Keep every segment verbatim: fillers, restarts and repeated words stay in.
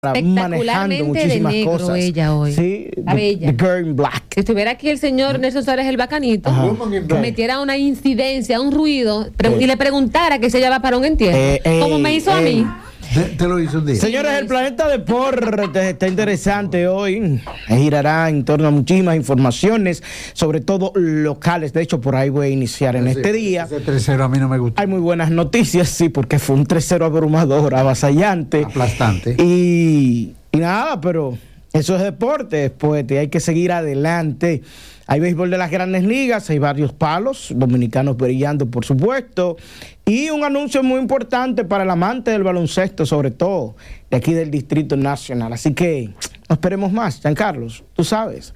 manejando muchísimas de negro cosas. Ella hoy. Sí, la bella. The Girl in Black. Si estuviera aquí el señor Nelson Suárez el Bacanito, Ajá. metiera una incidencia, un ruido, pre- Eh. y le preguntara que si ella va para un entierro, Eh, eh, como me hizo a eh. mí. Te, te lo hizo un día. Señores, el Planeta Deportes está interesante hoy. Girará en torno a muchísimas informaciones, sobre todo locales. De hecho, por ahí voy a iniciar en este día. Ese tres cero a mí no me gusta. Hay muy buenas noticias, sí, porque fue un tres cero abrumador, avasallante. Aplastante. Y, y nada, pero eso es deporte, pues, y hay que seguir adelante. Hay béisbol de las grandes ligas, hay varios palos, dominicanos brillando, por supuesto. Y un anuncio muy importante para el amante del baloncesto, sobre todo de aquí del Distrito Nacional. Así que no esperemos más, Giancarlos, tú sabes.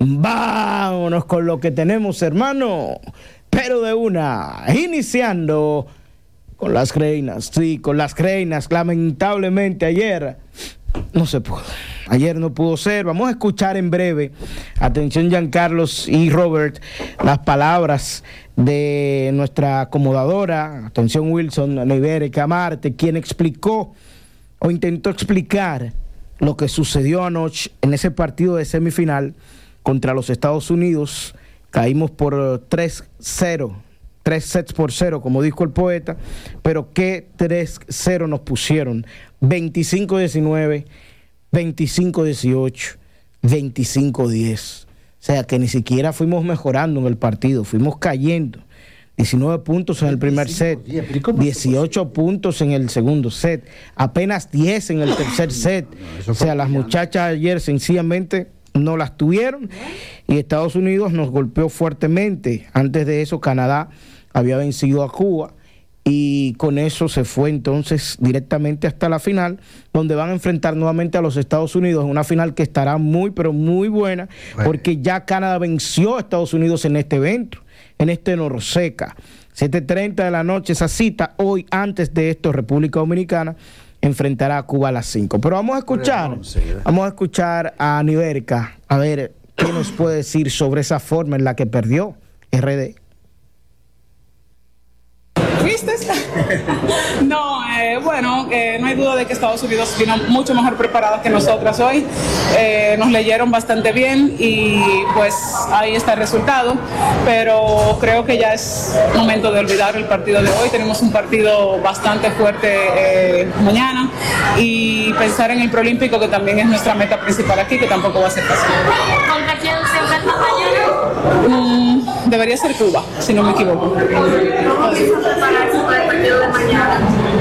Vámonos con lo que tenemos, hermano. Pero de una, iniciando con las reinas. Sí, con las reinas. Lamentablemente ayer no se pudo. Ayer no pudo ser. Vamos a escuchar en breve, atención Giancarlos y Robert, las palabras de nuestra acomodadora, atención Wilson, Neibérica Marte, quien explicó o intentó explicar lo que sucedió anoche en ese partido de semifinal contra los Estados Unidos. Caímos por tres cero, tres sets por cero, como dijo el poeta, pero qué tres cero nos pusieron. veinticinco diecinueve, veinticinco dieciocho, veinticinco diez. O sea que ni siquiera fuimos mejorando en el partido, fuimos cayendo. diecinueve puntos en el primer set, dieciocho puntos en el segundo set, apenas diez en el tercer set. O sea, las muchachas ayer sencillamente no las tuvieron y Estados Unidos nos golpeó fuertemente. Antes de eso, Canadá había vencido a Cuba y con eso se fue entonces directamente hasta la final, donde van a enfrentar nuevamente a los Estados Unidos, una final que estará muy, pero muy buena, porque ya Canadá venció a Estados Unidos en este evento, en este Norseca. siete treinta de la noche esa cita. Hoy, antes de esto, República Dominicana enfrentará a Cuba a las cinco. Pero vamos a escuchar, vamos a escuchar a Neibérica, a ver qué nos puede decir sobre esa forma en la que perdió R D. ¿Viste? No, eh, bueno, eh, no hay duda de que Estados Unidos vino mucho mejor preparado que nosotras hoy. Eh, nos leyeron bastante bien y pues ahí está el resultado. Pero creo que ya es momento de olvidar el partido de hoy. Tenemos un partido bastante fuerte eh, mañana y pensar en el preolímpico, que también es nuestra meta principal aquí, que tampoco va a ser fácil. ¿Contra quién se enfrenta mañana? Mm, debería ser Cuba, si no me equivoco. ¿Cómo piensan prepararse para el partido de mañana?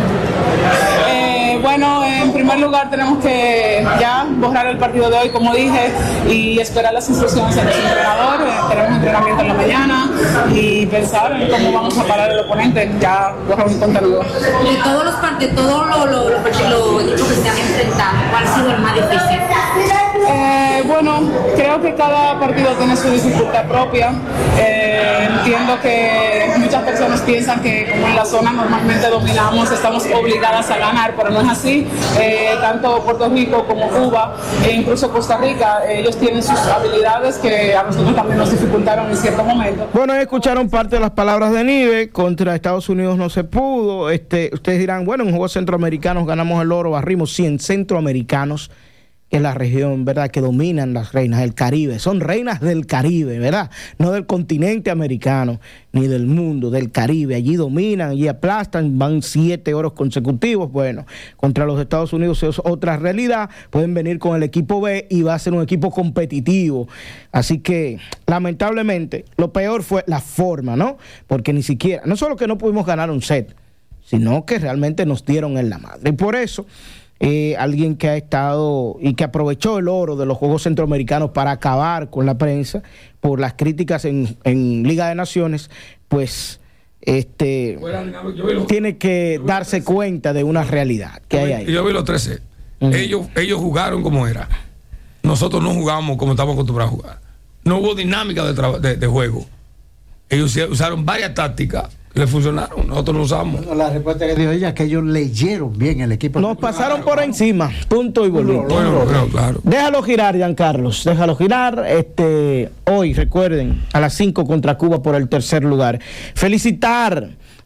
Eh, bueno, en primer lugar tenemos que ya borrar el partido de hoy, como dije, y esperar las instrucciones del entrenador. Eh, tenemos entrenamiento en la mañana y pensar en cómo vamos a parar al oponente, ya borrar un cuenta nueva. De todos los partidos, todos los lo, lo, lo equipos que se han enfrentado, ¿cuál ha sido el más difícil? Eh, bueno, creo que cada partido tiene su dificultad propia. Eh, entiendo que muchas personas piensan que como en la zona normalmente dominamos, estamos obligadas a ganar, pero no es así. Eh, tanto Puerto Rico como Cuba e incluso Costa Rica, ellos tienen sus habilidades que a nosotros también nos dificultaron en ciertos momentos. Bueno, escucharon parte de las palabras de Nive. Contra Estados Unidos no se pudo. Este, ustedes dirán, bueno, en Juegos Centroamericanos ganamos el oro, barrimos cien centroamericanos, que es la región, ¿verdad?, que dominan las reinas del Caribe. Son reinas del Caribe, ¿verdad? No del continente americano, ni del mundo, del Caribe. Allí dominan, allí aplastan, van siete oros consecutivos. Bueno, contra los Estados Unidos es otra realidad. Pueden venir con el equipo B y va a ser un equipo competitivo. Así que, lamentablemente, lo peor fue la forma, ¿no? Porque ni siquiera, no solo que no pudimos ganar un set, sino que realmente nos dieron en la madre. Y por eso, Eh, alguien que ha estado y que aprovechó el oro de los Juegos Centroamericanos para acabar con la prensa por las críticas en, en Liga de Naciones, pues este lo, tiene que darse cuenta de una realidad que hay ahí. Yo vi los trece. Uh-huh. Ellos, ellos jugaron como era. Nosotros no jugamos como estamos acostumbrados a jugar. No hubo dinámica de, tra- de, de juego. Ellos usaron varias tácticas. Le funcionaron, nosotros lo usamos. Bueno, la respuesta que dio ella es que ellos leyeron bien el equipo. Nos pasaron por encima, punto y bolito. Bueno, bueno, claro. Déjalo girar, Giancarlos, déjalo girar. Este, hoy, recuerden, a las cinco contra Cuba por el tercer lugar. Felicitar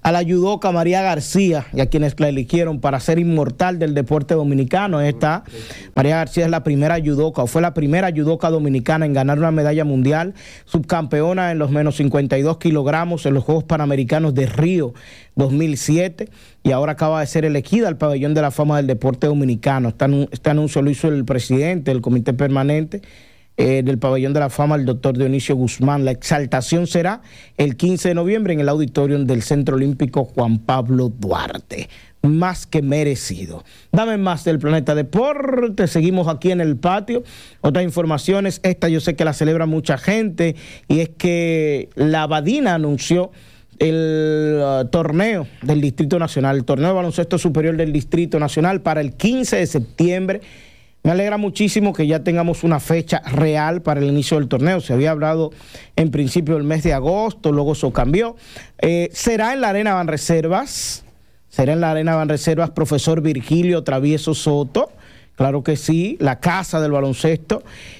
a la judoka María García y a quienes la eligieron para ser inmortal del deporte dominicano. Esta María García es la primera judoka, o fue la primera judoka dominicana en ganar una medalla mundial, subcampeona en los menos cincuenta y dos kilogramos en los Juegos Panamericanos de Río dos mil siete, y ahora acaba de ser elegida al Pabellón de la Fama del Deporte Dominicano. Este, este anuncio lo hizo el presidente del Comité Permanente Eh, del Pabellón de la Fama, el doctor Dionisio Guzmán. La exaltación será el quince de noviembre en el auditorio del Centro Olímpico Juan Pablo Duarte. Más que merecido. Dame más del Planeta Deporte. Seguimos aquí en el patio. Otras informaciones, esta yo sé que la celebra mucha gente, y es que la Abadina anunció el uh, torneo del Distrito Nacional, el torneo de baloncesto superior del Distrito Nacional para el quince de septiembre. Me alegra muchísimo que ya tengamos una fecha real para el inicio del torneo. Se había hablado en principio del mes de agosto, luego eso cambió. Eh, será en la Arena Banreservas, será en la Arena Banreservas, profesor Virgilio Travieso Soto, claro que sí, la casa del baloncesto.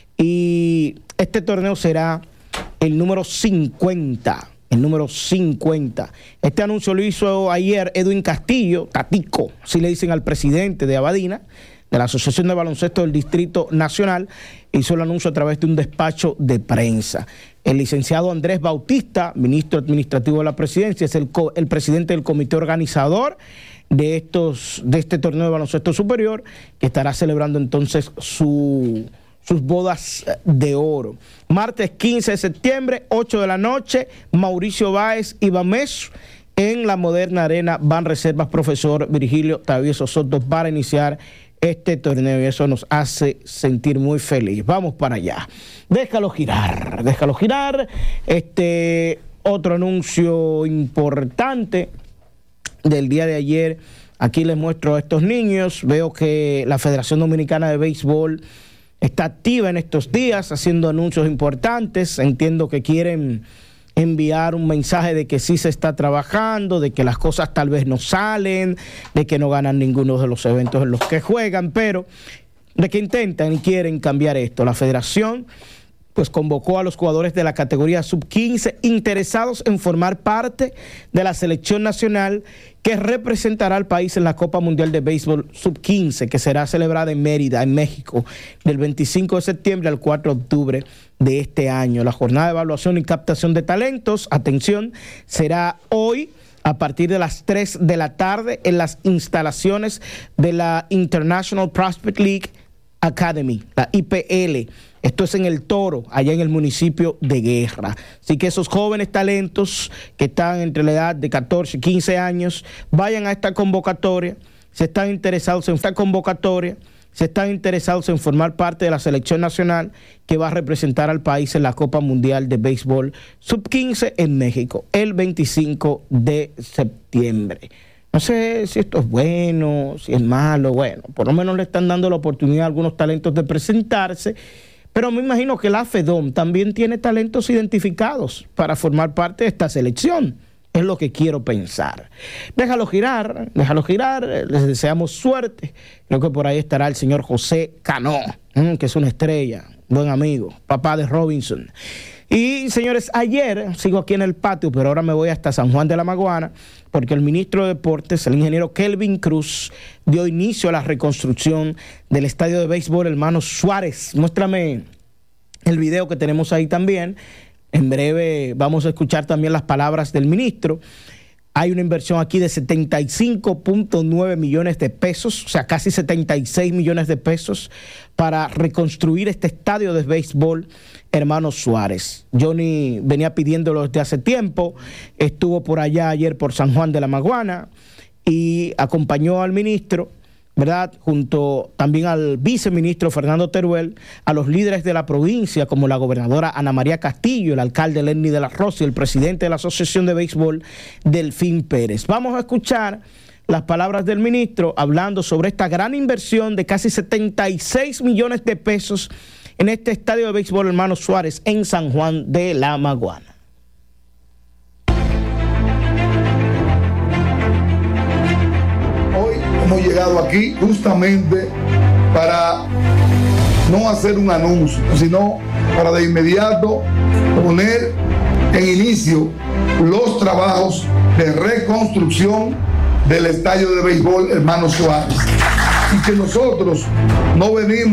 Y este torneo será el número cincuenta, el número cincuenta. Este anuncio lo hizo ayer Edwin Castillo, Tatico, así le dicen al presidente de Abadina, de la Asociación de Baloncesto del Distrito Nacional. Hizo el anuncio a través de un despacho de prensa. El licenciado Andrés Bautista, ministro administrativo de la presidencia, es el, co el presidente del comité organizador de, estos, de este torneo de baloncesto superior, que estará celebrando entonces su, sus bodas de oro. Martes quince de septiembre, ocho de la noche, Mauricio Báez y Bameso, en la moderna Arena Banreservas, profesor Virgilio Travieso Soto, para iniciar este torneo, y eso nos hace sentir muy feliz. Vamos para allá. Déjalo girar, déjalo girar. Este otro anuncio importante del día de ayer. Aquí les muestro a estos niños. Veo que la Federación Dominicana de Béisbol está activa en estos días haciendo anuncios importantes. Entiendo que quieren enviar un mensaje de que sí se está trabajando, de que las cosas tal vez no salen, de que no ganan ninguno de los eventos en los que juegan, pero de que intentan y quieren cambiar esto. La federación pues convocó a los jugadores de la categoría sub quince interesados en formar parte de la selección nacional que representará al país en la Copa Mundial de Béisbol sub quince, que será celebrada en Mérida, en México, del veinticinco de septiembre al cuatro de octubre de este año. La jornada de evaluación y captación de talentos, atención, será hoy a partir de las tres de la tarde en las instalaciones de la International Prospect League Academy, la I P L. Esto es en El Toro, allá en el municipio de Guerra. Así que esos jóvenes talentos que están entre la edad de catorce y quince años, vayan a esta convocatoria. Si están interesados en esta convocatoria, si están interesados en formar parte de la selección nacional que va a representar al país en la Copa Mundial de Béisbol sub quince en México, el veinticinco de septiembre. No sé si esto es bueno, si es malo. Bueno, por lo menos le están dando la oportunidad a algunos talentos de presentarse, pero me imagino que la FEDOM también tiene talentos identificados para formar parte de esta selección. Es lo que quiero pensar. Déjalo girar, déjalo girar. Les deseamos suerte. Creo que por ahí estará el señor José Cano, que es una estrella, buen amigo, papá de Robinson. Y señores, ayer, sigo aquí en el patio, pero ahora me voy hasta San Juan de la Maguana, porque el ministro de Deportes, el ingeniero Kelvin Cruz, dio inicio a la reconstrucción del estadio de béisbol Hermano Suárez. Muéstrame el video que tenemos ahí también. En breve vamos a escuchar también las palabras del ministro. Hay una inversión aquí de setenta y cinco punto nueve millones de pesos, o sea, casi setenta y seis millones de pesos para reconstruir este estadio de béisbol Hermano Suárez. Johnny venía pidiéndolo desde hace tiempo, estuvo por allá ayer por San Juan de la Maguana y acompañó al ministro, ¿verdad? Junto también al viceministro Fernando Teruel, a los líderes de la provincia, como la gobernadora Ana María Castillo, el alcalde Lenny de la Rosa y el presidente de la Asociación de Béisbol, Delfín Pérez. Vamos a escuchar las palabras del ministro hablando sobre esta gran inversión de casi setenta y seis millones de pesos en este estadio de béisbol Hermano Suárez en San Juan de la Maguana. Hemos llegado aquí justamente para no hacer un anuncio, sino para de inmediato poner en inicio los trabajos de reconstrucción del estadio de béisbol Hermano Suárez. Y que nosotros no venimos